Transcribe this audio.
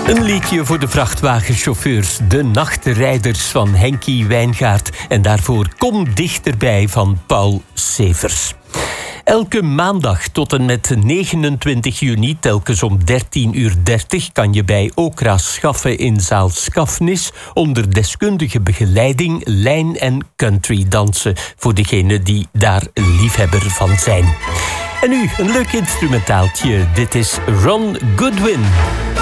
Een liedje voor de vrachtwagenchauffeurs, de nachtrijders van Henkie Wijngaard. En daarvoor Kom Dichterbij van Paul Severs. Elke maandag tot en met 29 juni, telkens om 13:30... kan je bij Okra Schaffen in zaal Skafnis onder deskundige begeleiding lijn- en country dansen. Voor degenen die daar liefhebber van zijn. En nu een leuk instrumentaaltje. Dit is Ron Goodwin.